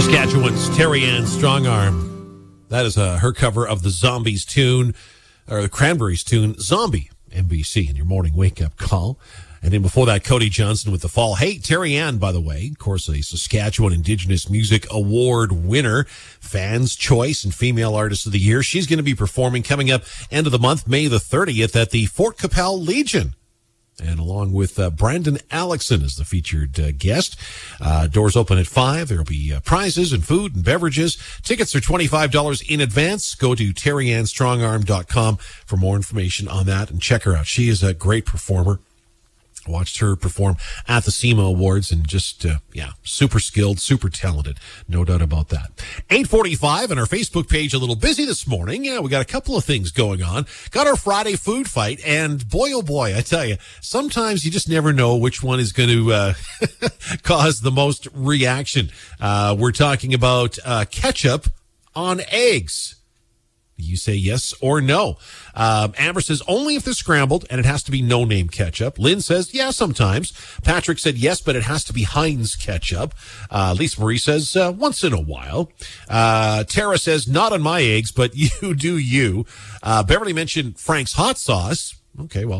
Saskatchewan's Terry Ann Strongarm. That is her cover of the Zombies tune, or the Cranberries tune, Zombie, NBC, in your morning wake-up call. And then before that, Cody Johnson with The Fall. Hey, Terry Ann, by the way, of course, a Saskatchewan Indigenous Music Award winner, Fans' Choice and Female Artist of the Year. She's going to be performing coming up end of the month, May the 30th, at the Fort Capel Legion. And along with Brandon Alexson as the featured guest. Doors open at 5. There will be prizes and food and beverages. Tickets are $25 in advance. Go to terryannstrongarm.com for more information on that and check her out. She is a great performer. I watched her perform at the SEMA Awards and just, super skilled, super talented. No doubt about that. 8:45 and our Facebook page a little busy this morning. Yeah, we got a couple of things going on. Got our Friday food fight, and boy, oh boy, I tell you, sometimes you just never know which one is going to cause the most reaction. We're talking about ketchup on eggs. You say yes or no. Amber says only if they're scrambled, and it has to be no-name ketchup. Lynn says, yeah, sometimes. Patrick said yes, but it has to be Heinz ketchup. Lisa Marie says once in a while. Tara says not on my eggs, but you do you. Beverly mentioned Frank's hot sauce. Okay, well,